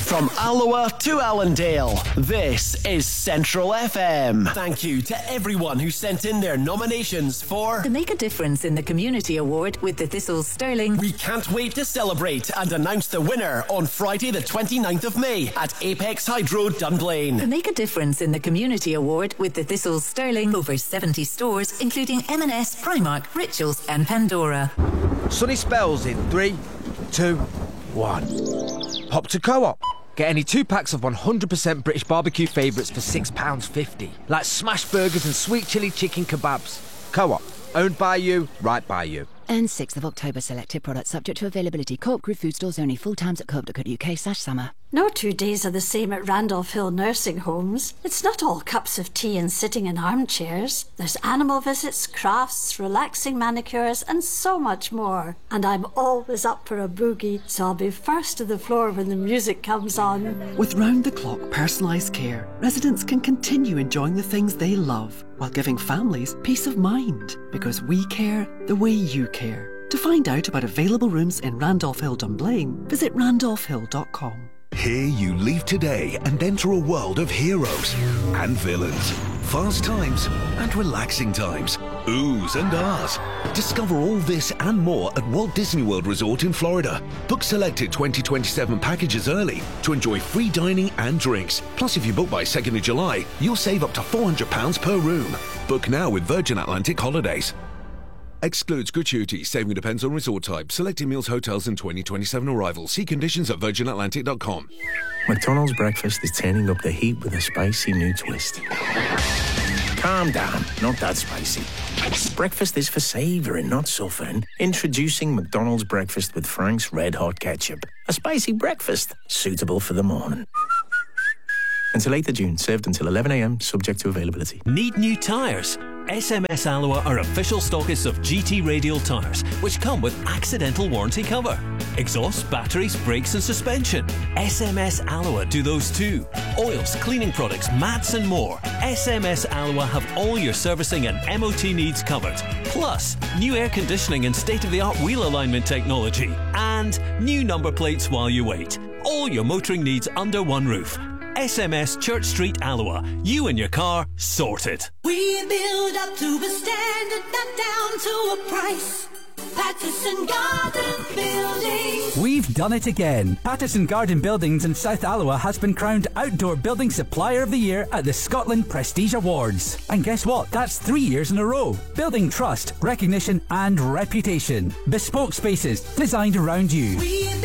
From Alloa to Allendale, this is Central FM. Thank you to everyone who sent in their nominations for the Make a Difference in the Community Award with the Thistles Stirling. We can't wait to celebrate and announce the winner on Friday the 29th of May at Apex Hydro Dunblane. The Make a Difference in the Community Award with the Thistles Stirling. Over 70 stores, including M&S, Primark, Rituals and Pandora. Sunny spells in 3, 2, 1. Hop to Co-op. Get any 2 packs of 100% British barbecue favourites for £6.50. Like smash burgers and sweet chilli chicken kebabs. Co-op. Owned by you, right by you. And 6th of October, selected products subject to availability. Co-op Group food stores only. Full times at co-op.co.uk/summer. No 2 days are the same at Randolph Hill Nursing Homes. It's not all cups of tea and sitting in armchairs. There's animal visits, crafts, relaxing manicures and so much more. And I'm always up for a boogie, so I'll be first to the floor when the music comes on. With round-the-clock personalised care, residents can continue enjoying the things they love while giving families peace of mind, because we care the way you care. To find out about available rooms in Randolph Hill Dunblane, visit randolphhill.com. Here you leave today and enter a world of heroes and villains, fast times and relaxing times, oohs and ahs. Discover all this and more at Walt Disney World Resort in Florida. Book selected 2027 packages early to enjoy free dining and drinks. Plus, if you book by 2nd of July, you'll save up to £400 per room. Book now with Virgin Atlantic Holidays. Excludes gratuities. Saving depends on resort type. Selected meals, hotels and 2027 arrivals. See conditions at virginatlantic.com. McDonald's breakfast is turning up the heat with a spicy new twist. Calm down, not that spicy. Breakfast is for savouring, not suffering. Introducing McDonald's breakfast with Frank's Red Hot Ketchup. A spicy breakfast suitable for the morning. Until 8th of June, served until 11 a.m, subject to availability. Need new tyres? SMS Alloa are official stockists of GT Radial tyres, which come with accidental warranty cover. Exhaust, batteries, brakes and suspension. SMS Alloa do those too. Oils, cleaning products, mats and more. SMS Alloa have all your servicing and MOT needs covered. Plus, new air conditioning and state-of-the-art wheel alignment technology. And new number plates while you wait. All your motoring needs under one roof. SMS Church Street, Alloa. You and your car sorted. We build up to a standard, not down to a price. Patterson Garden Buildings. We've done it again. Patterson Garden Buildings in South Alloa has been crowned Outdoor Building Supplier of the Year at the Scotland Prestige Awards. And guess what? That's 3 years in a row. Building trust, recognition and reputation. Bespoke spaces designed around you.